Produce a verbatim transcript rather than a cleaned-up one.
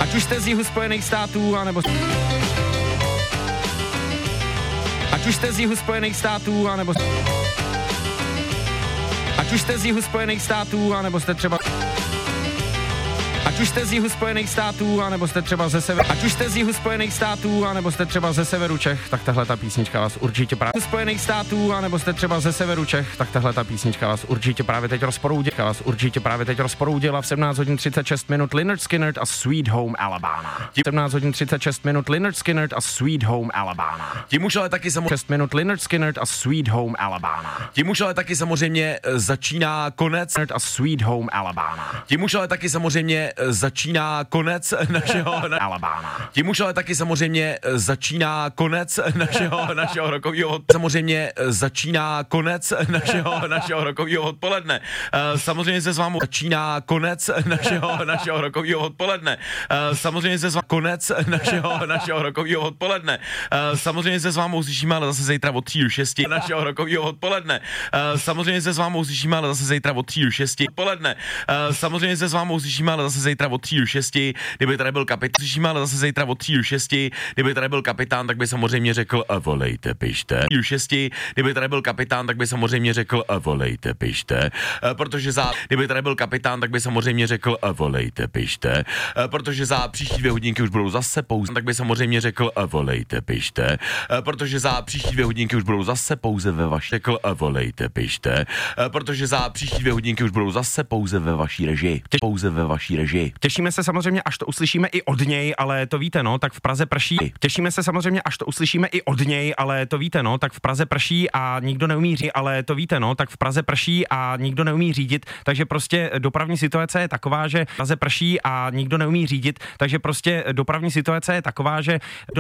Ať už jste z jihu Spojených států, anebo... Ať už jste z jihu Spojených států, anebo... Ať už jste z jihu Spojených států, anebo jste třeba... Ať už jste z jihu Spojených států, anebo jste třeba ze severu... Ať už jste z jihu Spojených států, anebo jste třeba ze severu Čech, tak tahle ta písnička vás určitě právě... Spojených států, anebo jste třeba ze severu Čech, tak tahle ta písnička vás určitě právě teď rozproudila. Vás určitě právě teď rozproudila v sedmnáct hodin třicet šest minut Lynyrd Skynyrd a Sweet Home Alabama. sedmnáct hodin třicet šest minut Lynyrd Skynyrd a Sweet Home Alabama. Tím už ale taky samozřejmě... šest minut Lynyrd Skynyrd a Sweet Home Alabama. Tím už ale taky samozřejmě začíná konec... a Sweet Home Alabama. Tím už ale taky samozřejmě začíná konec našeho... Na... Alabama. Tím už ale taky samozřejmě začíná konec našeho, našeho rokového... Samozřejmě začíná konec našeho, našeho rokového odpoledne. Samozřejmě se s vámi začíná konec našeho, našeho rokového odpoledne. Samozřejmě se s vámi konec našeho, našeho rokového odpoledne. Samozřejmě se s vámi uslyšíme, ale zase zítra od tří do šesti našeho rokového odpoledne. Samozřejmě se s vámi uslyšíme, ale zase zítra od tří do šesti odpoledne. Samozřejmě se s vámi uslyšíme, ale zase zítra od tří do šesti, kdyby tady byl kapitán, uslyšíme, ale zase zítra od tří do šesti, kdyby tady byl kapitán, tak by samozřejmě řekl a volejte, pište. Do šesti, kdyby tady byl kapitán, tak by samozřejmě řekl a volejte, pište. Protože za, kdyby tady byl kapitán, tak by samozřejmě řekl a volejte, pište. Protože za příští dvě hodinky už budou zase pouze, tak by samozřejmě řekl a volejte, pište. Protože za příští dvě hodinky už budou zase pouze ve vaší, řekl a volejte, pište. Protože za příští dvě hodinky už budou zase pouze ve vaší režii. Pouze ve vaší režii. Těšíme se samozřejmě, až to uslyšíme i od něj, ale to víte, no, tak v Praze prší. Těšíme se samozřejmě, až to uslyšíme i od něj, ale to víte, no, tak v Praze prší a nikdo neumí řídit, ale to víte, no, tak v Praze prší a nikdo neumí řídit, takže prostě dopravní situace je taková, že v Praze prší a nikdo neumí řídit, takže prostě dopravní situace je taková, že